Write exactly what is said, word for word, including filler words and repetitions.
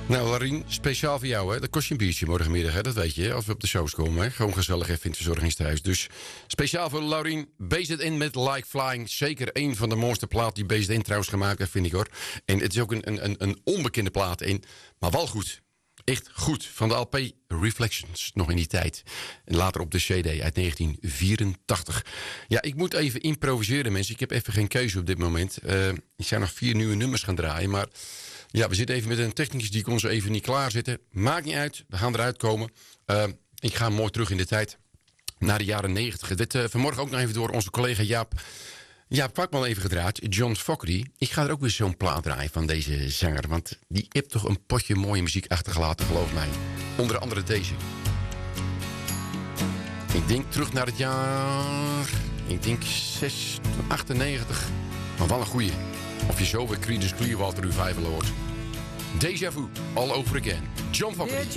Nou, Larien, speciaal voor jou, hè? Dat kost je een biertje morgenmiddag, hè? Dat weet je, hè? Als we op de shows komen, hè? Gewoon gezellig even in het verzorgingstehuis. Dus speciaal voor Larien, B Z N met Like Flying. Zeker een van de mooiste platen die B Z N trouwens gemaakt heeft, vind ik, hoor. En het is ook een, een, een onbekende plaat in, maar wel goed. Echt goed. Van de L P Reflections, nog in die tijd. En later op de C D uit negentien vierentachtig. Ja, ik moet even improviseren, mensen. Ik heb even geen keuze op dit moment. Uh, ik zou nog vier nieuwe nummers gaan draaien, maar... Ja, we zitten even met een technicus die kon ze even niet klaarzitten. Maakt niet uit, we gaan eruit komen. Uh, ik ga mooi terug in de tijd. Naar de jaren negentig. Het werd uh, vanmorgen ook nog even door onze collega Jaap... Jaap Kwakman even gedraaid. John Fogerty. Ik ga er ook weer zo'n plaat draaien van deze zanger. Want die heeft toch een potje mooie muziek achtergelaten, geloof mij. Onder andere deze. Ik denk terug naar het jaar... Ik denk zes, achtennegentig. Maar wel een goeie. Of je zo weer Creedence Clearwater Revival hoort. Déjà vu, all over again. John Fogerty.